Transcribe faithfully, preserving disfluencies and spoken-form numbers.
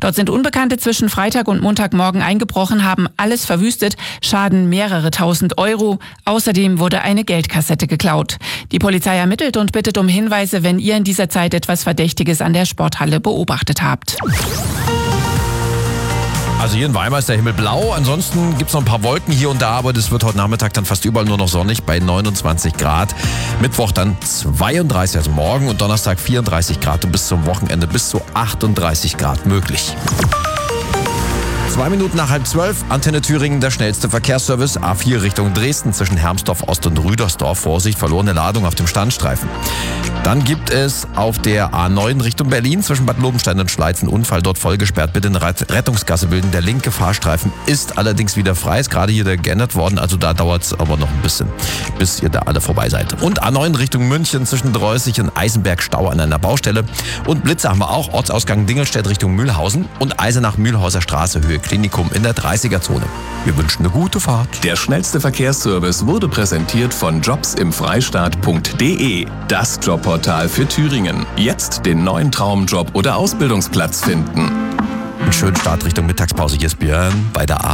Dort sind Unbekannte zwischen Freitag und Montagmorgen eingebrochen, haben alles verwüstet, Schaden mehrere tausend Euro. Außerdem wurde eine Geldkassette geklaut. Die Polizei ermittelt und bittet um Hinweise, wenn ihr in dieser Zeit etwas Verdächtiges an der Sporthalle beobachtet habt. Also hier in Weimar ist der Himmel blau, ansonsten gibt es noch ein paar Wolken hier und da, aber das wird heute Nachmittag dann fast überall nur noch sonnig bei neunundzwanzig Grad. Mittwoch dann zweiunddreißig, also morgen, und Donnerstag vierunddreißig Grad und bis zum Wochenende bis zu achtunddreißig Grad möglich. Zwei Minuten nach halb zwölf, Antenne Thüringen, der schnellste Verkehrsservice. A vier Richtung Dresden zwischen Hermsdorf Ost und Rüdersdorf. Vorsicht, verlorene Ladung auf dem Standstreifen. Dann gibt es auf der A neun Richtung Berlin zwischen Bad Lobenstein und Schleiz einen Unfall. Dort voll gesperrt. Bitte eine Rettungsgasse bilden. Der linke Fahrstreifen ist allerdings wieder frei. Ist gerade hier geändert worden. Also da dauert es aber noch ein bisschen, bis ihr da alle vorbei seid. Und A neun Richtung München zwischen Dreußig und Eisenberg Stau an einer Baustelle. Und Blitze haben wir auch. Ortsausgang Dingelstedt Richtung Mühlhausen und Eisenach-Mühlhauser Straße Höhe Klinikum in der dreißiger-Zone. Wir wünschen eine gute Fahrt. Der schnellste Verkehrsservice wurde präsentiert von jobs im freistaat punkt de. Das Jobportal für Thüringen. Jetzt den neuen Traumjob oder Ausbildungsplatz finden. Einen schönen Start Richtung Mittagspause. Hier ist Björn bei der A.